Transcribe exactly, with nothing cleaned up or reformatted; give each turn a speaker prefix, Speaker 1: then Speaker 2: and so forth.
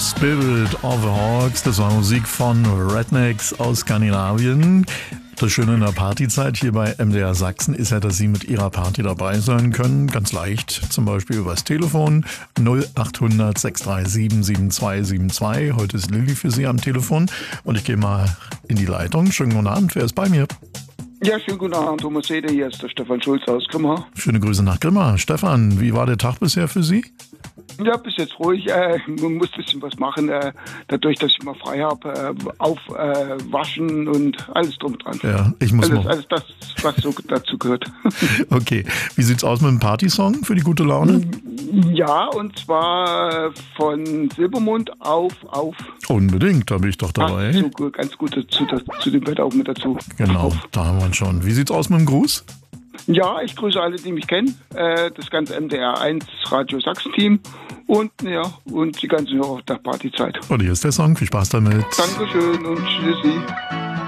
Speaker 1: Spirit of the Hawks, das war Musik von Rednecks aus Skandinavien. Das Schöne in der Partyzeit hier bei M D R Sachsen ist ja, dass Sie mit Ihrer Party dabei sein können. Ganz leicht, zum Beispiel übers Telefon null acht hundert sechs drei sieben sieben zwei sieben zwei. Heute ist Lilly für Sie am Telefon und ich gehe mal in die Leitung. Schönen guten Abend, wer ist bei mir?
Speaker 2: Ja, schönen guten Abend, Thomas Sede, hier ist der Stefan Schulz aus Grimma.
Speaker 1: Schöne Grüße nach Grimma. Stefan, wie war der Tag bisher für Sie?
Speaker 2: Ja, bis jetzt ruhig. Äh, man muss ein bisschen was machen, äh, dadurch, dass ich mal frei habe. Äh, aufwaschen äh, und alles drum dran.
Speaker 1: Ja, ich muss
Speaker 2: alles,
Speaker 1: noch.
Speaker 2: alles das, was so dazu gehört.
Speaker 1: Okay, wie sieht's aus mit dem Partysong für die gute Laune?
Speaker 2: Ja, und zwar von Silbermond auf, auf.
Speaker 1: Unbedingt, da bin ich doch dabei.
Speaker 2: Ach, so, ganz gut zu, zu dem Wetter auch mit dazu.
Speaker 1: Genau,
Speaker 2: auf.
Speaker 1: da haben wir ihn schon. Wie sieht's aus mit dem Gruß?
Speaker 2: Ja, ich grüße alle, die mich kennen, äh, das ganze M D R eins Radio Sachsen-Team und ja und die ganzen Hörer der Partyzeit.
Speaker 1: Und hier ist der Song, viel Spaß damit.
Speaker 2: Dankeschön und tschüssi.